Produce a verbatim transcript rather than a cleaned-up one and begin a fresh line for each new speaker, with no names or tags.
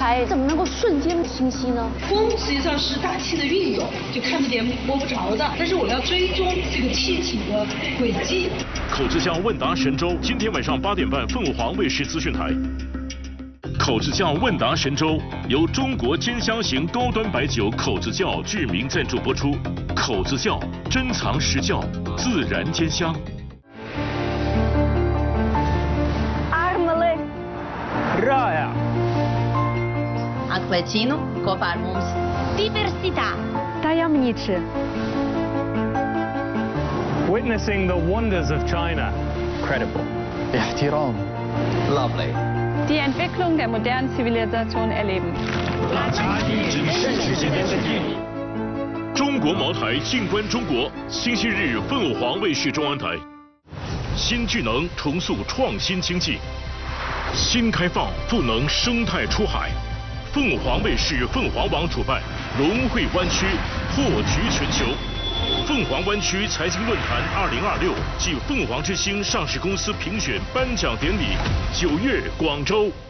台怎么能够瞬间清晰呢？
风实际上是大气的运动，就看不见摸不着的，但是我要追踪这个气体的轨迹。
口之匠问答神州，今天晚上八点半，凤凰卫视资讯台。口之匠问答神州由中国兼香型高端白酒口子窖志明赞助播出。口子窖珍藏实窖，自然兼香。
Armele.
Raya.
Acquacino, Coparmus.
Diversità. Tajemniczy.
Witnessing the wonders of China. Credible.
احترام.
Lovely.
Die Entwicklung der modernen Zivilisation erleben.
中国茅台静观中国，星期日凤凰卫视中央台。新聚能重塑创新经济，新开放赋能生态出海。凤凰卫视凤凰网主办，龙汇湾区破局全球。凤凰湾区财经论坛二零二六暨凤凰之星上市公司评选颁奖典礼，九月广州。